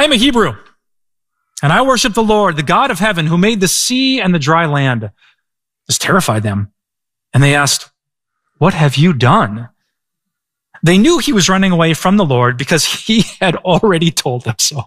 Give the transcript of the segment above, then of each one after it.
I am a Hebrew, and I worship the Lord, the God of heaven, who made the sea and the dry land. This terrified them. And they asked, what have you done? They knew he was running away from the Lord because he had already told them so.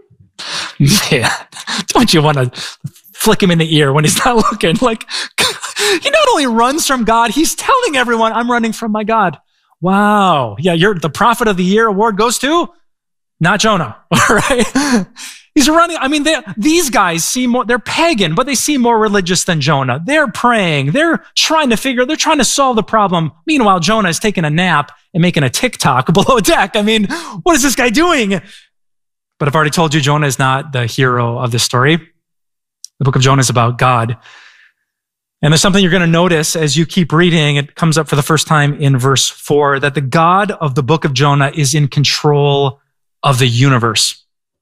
Man, don't you want to flick him in the ear when he's not looking? Like, he not only runs from God, he's telling everyone, I'm running from my God. Wow. Yeah, the Prophet of the Year award goes to not Jonah, right? He's running. I mean, these guys seem more, they're pagan, but they seem more religious than Jonah. They're praying. They're trying to solve the problem. Meanwhile, Jonah is taking a nap and making a TikTok below deck. I mean, what is this guy doing? But I've already told you, Jonah is not the hero of this story. The book of Jonah is about God. And there's something you're going to notice as you keep reading. It comes up for the first time in verse 4, that the God of the book of Jonah is in control of the universe.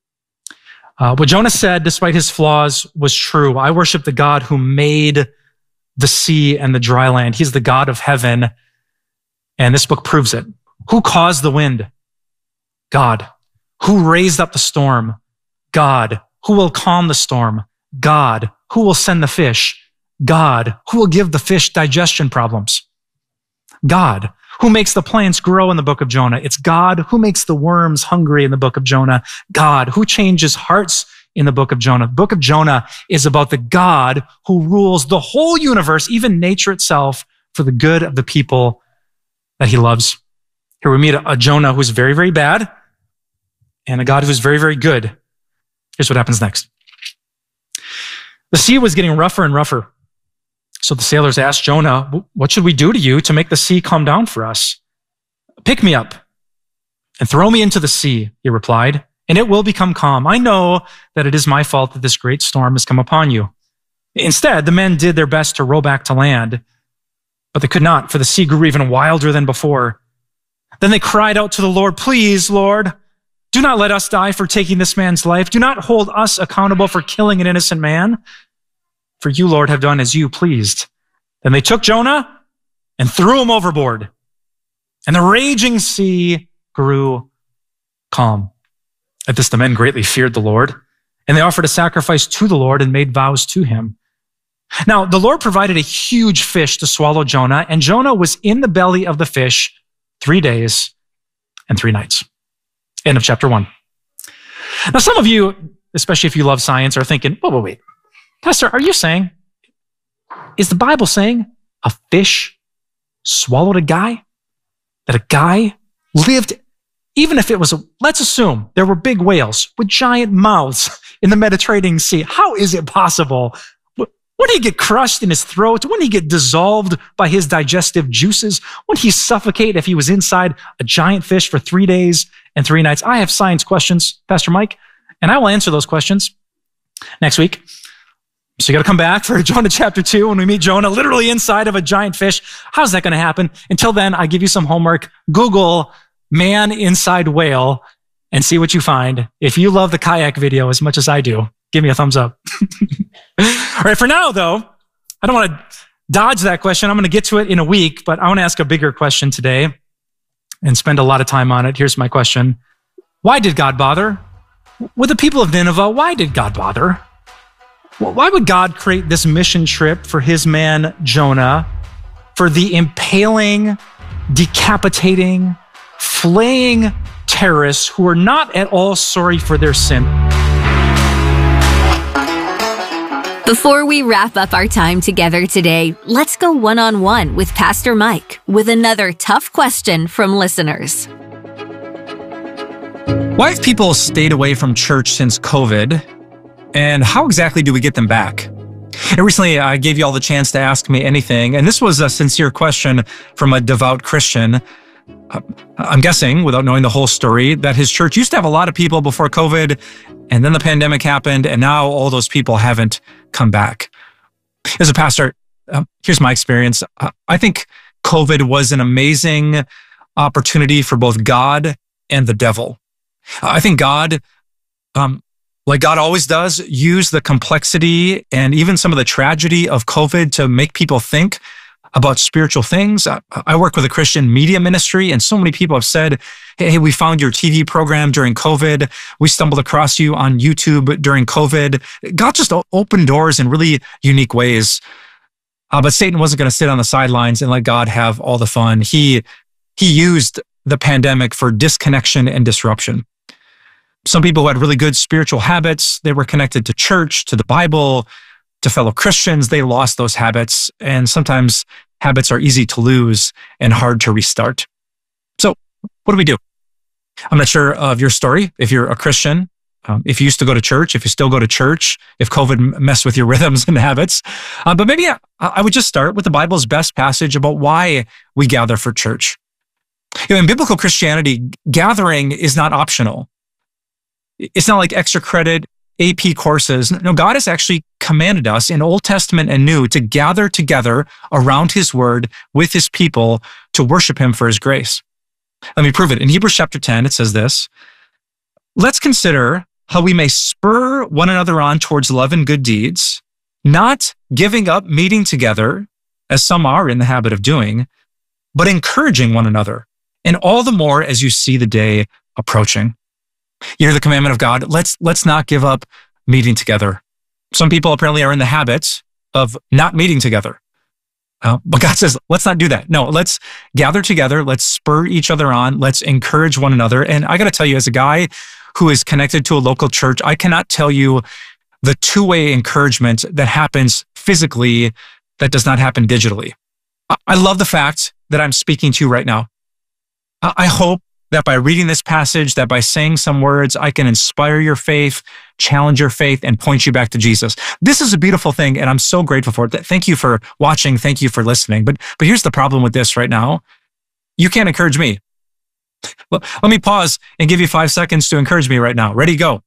What Jonah said, despite his flaws, was true. I worship the God who made the sea and the dry land. He's the God of heaven. And this book proves it. Who caused the wind? God. Who raised up the storm? God. Who will calm the storm? God. Who will send the fish? God. Who will give the fish digestion problems? God. Who makes the plants grow in the book of Jonah? It's God. Who makes the worms hungry in the book of Jonah? God. Who changes hearts in the book of Jonah? The book of Jonah is about the God who rules the whole universe, even nature itself, for the good of the people that he loves. Here we meet a Jonah who's very, very bad and a God who's very, very good. Here's what happens next. The sea was getting rougher and rougher. So the sailors asked Jonah, what should we do to you to make the sea calm down for us? Pick me up and throw me into the sea, he replied, and it will become calm. I know that it is my fault that this great storm has come upon you. Instead, the men did their best to row back to land, but they could not, for the sea grew even wilder than before. Then they cried out to the Lord, please, Lord, do not let us die for taking this man's life. Do not hold us accountable for killing an innocent man. For you, Lord, have done as you pleased. Then they took Jonah and threw him overboard. And the raging sea grew calm. At this, the men greatly feared the Lord, and they offered a sacrifice to the Lord and made vows to him. Now, the Lord provided a huge fish to swallow Jonah, and Jonah was in the belly of the fish 3 days and 3 nights. End of chapter 1. Now, some of you, especially if you love science, are thinking, wait. Pastor, are you saying, is the Bible saying a fish swallowed a guy? That a guy lived, even if it was, let's assume there were big whales with giant mouths in the Mediterranean Sea. How is it possible? Wouldn't he get crushed in his throat? Wouldn't he get dissolved by his digestive juices? Wouldn't he suffocate if he was inside a giant fish for 3 days and 3 nights? I have science questions, Pastor Mike, and I will answer those questions next week. So you got to come back for Jonah chapter 2 when we meet Jonah literally inside of a giant fish. How's that going to happen? Until then, I give you some homework. Google man inside whale and see what you find. If you love the kayak video as much as I do, give me a thumbs up. All right, for now, though, I don't want to dodge that question. I'm going to get to it in a week, but I want to ask a bigger question today and spend a lot of time on it. Here's my question. Why did God bother? With the people of Nineveh, why did God bother? Why would God create this mission trip for his man Jonah, for the impaling, decapitating, flaying terrorists who are not at all sorry for their sin? Before we wrap up our time together today, let's go one-on-one with Pastor Mike with another tough question from listeners. Why have people stayed away from church since COVID? And how exactly do we get them back? And recently, I gave you all the chance to ask me anything, and this was a sincere question from a devout Christian. I'm guessing, without knowing the whole story, that his church used to have a lot of people before COVID, and then the pandemic happened, and now all those people haven't come back. As a pastor, here's my experience. I think COVID was an amazing opportunity for both God and the devil. I think God, like God always does, use the complexity and even some of the tragedy of COVID to make people think. about spiritual things. I work with a Christian media ministry, and so many people have said, hey, we found your TV program during COVID. We stumbled across you on YouTube during COVID. God just opened doors in really unique ways. But Satan wasn't going to sit on the sidelines and let God have all the fun. He used the pandemic for disconnection and disruption. Some people who had really good spiritual habits, they were connected to church, to the Bible, to fellow Christians, they lost those habits. And sometimes habits are easy to lose and hard to restart. So what do we do? I'm not sure of your story. If you're a Christian, if you used to go to church, if you still go to church, if COVID messed with your rhythms and habits. But maybe I would just start with the Bible's best passage about why we gather for church. In biblical Christianity, gathering is not optional. It's not like extra credit, AP courses. No, God has actually commanded us in Old Testament and New to gather together around His Word with His people to worship Him for His grace. Let me prove it. In Hebrews chapter 10, it says this: let's consider how we may spur one another on towards love and good deeds, not giving up meeting together, as some are in the habit of doing, but encouraging one another, and all the more as you see the day approaching. You hear the commandment of God, let's not give up meeting together. Some people apparently are in the habit of not meeting together. But God says, let's not do that. No, let's gather together. Let's spur each other on. Let's encourage one another. And I got to tell you, as a guy who is connected to a local church, I cannot tell you the two-way encouragement that happens physically that does not happen digitally. I love the fact that I'm speaking to you right now. I hope that by reading this passage, that by saying some words, I can inspire your faith, challenge your faith, and point you back to Jesus. This is a beautiful thing, and I'm so grateful for it. Thank you for watching. Thank you for listening. But here's the problem with this right now. You can't encourage me. Well, let me pause and give you 5 seconds to encourage me right now. Ready, go.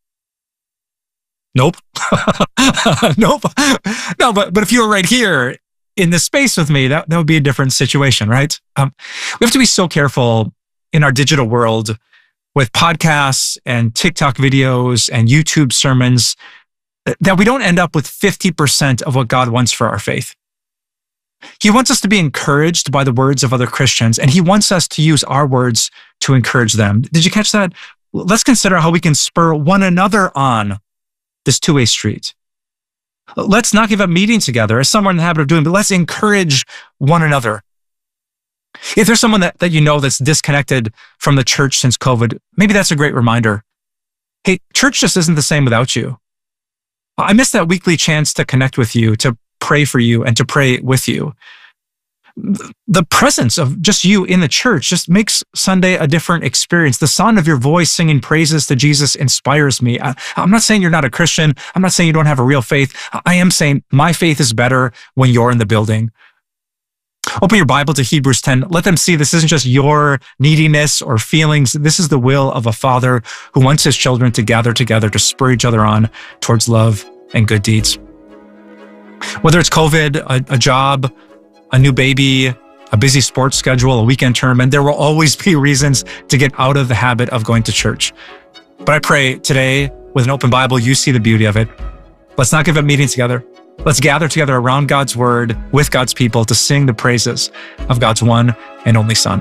Nope. Nope. No, but if you were right here in this space with me, that would be a different situation, right? We have to be so careful in our digital world with podcasts and TikTok videos and YouTube sermons that we don't end up with 50% of what God wants for our faith. He wants us to be encouraged by the words of other Christians, and He wants us to use our words to encourage them. Did you catch that? Let's consider how we can spur one another on this two-way street. Let's not give up meeting together, as some are in the habit of doing, but let's encourage one another. If there's someone that you know that's disconnected from the church since COVID, maybe that's a great reminder. Hey, church just isn't the same without you. I miss that weekly chance to connect with you, to pray for you, and to pray with you. The presence of just you in the church just makes Sunday a different experience. The sound of your voice singing praises to Jesus inspires me. I'm not saying you're not a Christian. I'm not saying you don't have a real faith. I am saying my faith is better when you're in the building. Open your Bible to Hebrews 10. Let them see this isn't just your neediness or feelings. This is the will of a Father who wants His children to gather together to spur each other on towards love and good deeds. Whether it's COVID, a job, a new baby, a busy sports schedule, a weekend tournament, there will always be reasons to get out of the habit of going to church. But I pray today, with an open Bible, you see the beauty of it. Let's not give up meeting together. Let's gather together around God's Word with God's people to sing the praises of God's one and only Son.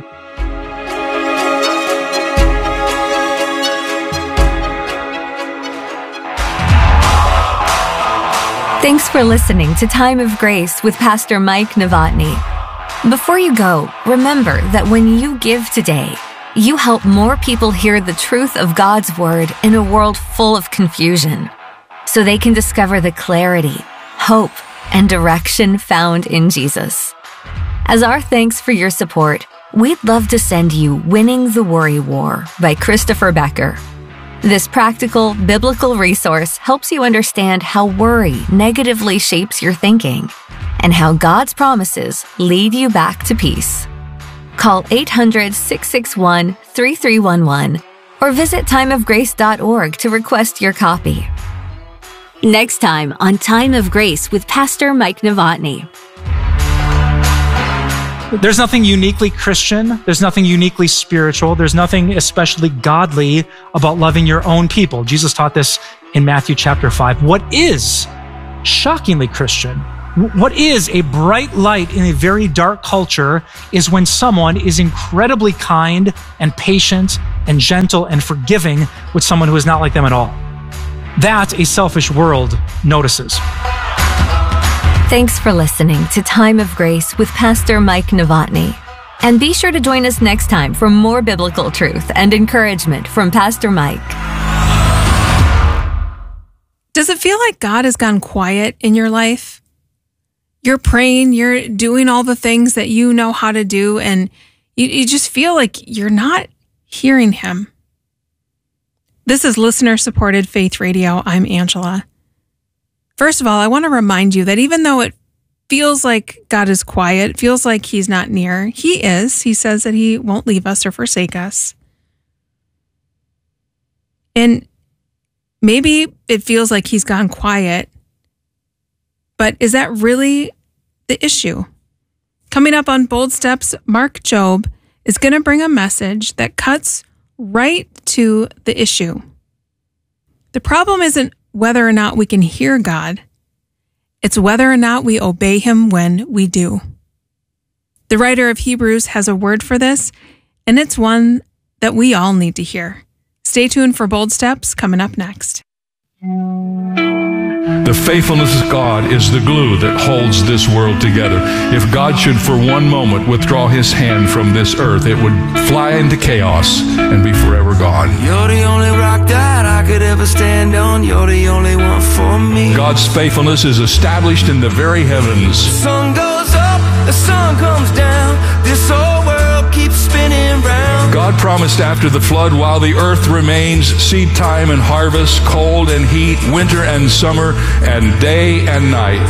Thanks for listening to Time of Grace with Pastor Mike Novotny. Before you go, remember that when you give today, you help more people hear the truth of God's Word in a world full of confusion, so they can discover the clarity, hope, and direction found in Jesus. As our thanks for your support, we'd love to send you Winning the Worry War by Christopher Becker. This practical, biblical resource helps you understand how worry negatively shapes your thinking and how God's promises lead you back to peace. Call 800-661-3311 or visit timeofgrace.org to request your copy. Next time on Time of Grace with Pastor Mike Novotny. There's nothing uniquely Christian. There's nothing uniquely spiritual. There's nothing especially godly about loving your own people. Jesus taught this in Matthew chapter 5. What is shockingly Christian What is a bright light in a very dark culture is when someone is incredibly kind and patient and gentle and forgiving with someone who is not like them at all. That a selfish world notices. Thanks for listening to Time of Grace with Pastor Mike Novotny. And be sure to join us next time for more biblical truth and encouragement from Pastor Mike. Does it feel like God has gone quiet in your life? You're praying, you're doing all the things that you know how to do, and you just feel like you're not hearing Him. This is listener-supported Faith Radio. I'm Angela. First of all, I want to remind you that even though it feels like God is quiet, feels like He's not near, He is. He says that He won't leave us or forsake us. And maybe it feels like He's gone quiet, but is that really the issue? Coming up on Bold Steps, Mark Jobe is going to bring a message that cuts right to the issue. The problem isn't whether or not we can hear God. It's whether or not we obey Him when we do. The writer of Hebrews has a word for this, and it's one that we all need to hear. Stay tuned for Bold Steps coming up next. The faithfulness of God is the glue that holds this world together. If God should for one moment withdraw His hand from this earth, it would fly into chaos and be forever gone. You're the only rock that I could ever stand on. You're the only one for me. God's faithfulness is established in the very heavens. The sun goes up, the sun comes down. This whole world keeps spinning round. God promised after the flood, while the earth remains, seed time and harvest, cold and heat, winter and summer, and day and night,